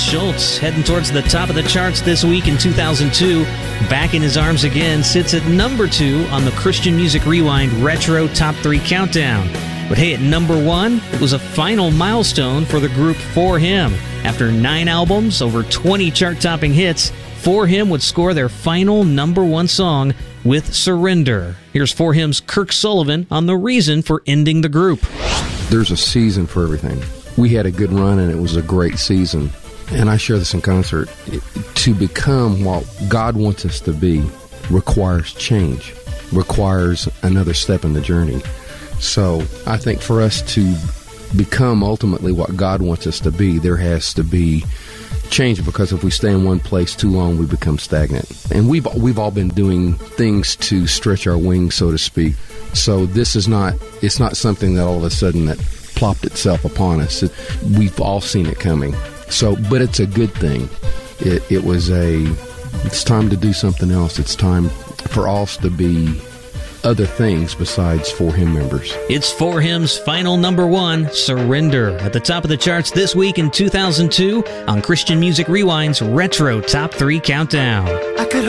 Schultz, heading towards the top of the charts this week in 2002. Back in His Arms Again sits at number 2 on the Christian Music Rewind Retro Top 3 Countdown. But hey, at number 1, it was a final milestone for the group For Him. After 9 albums, over 20 chart-topping hits, For Him would score their final number 1 song with Surrender. Here's For Him's Kirk Sullivan on the reason for ending the group. There's a season for everything. We had a good run, and it was a great season. And I share this in concert. To become what God wants us to be requires change, requires another step in the journey. So I think for us to become ultimately what God wants us to be, there has to be change, because if we stay in one place too long, we become stagnant. And we've all been doing things to stretch our wings, so to speak. So this is not something that all of a sudden that plopped itself upon us. We've all seen it coming. So, but it's a good thing. It's time to do something else. It's time for us to be other things besides For Him members. It's For Him's final number 1, Surrender, at the top of the charts this week in 2002 on Christian Music Rewind's Retro Top 3 Countdown. I could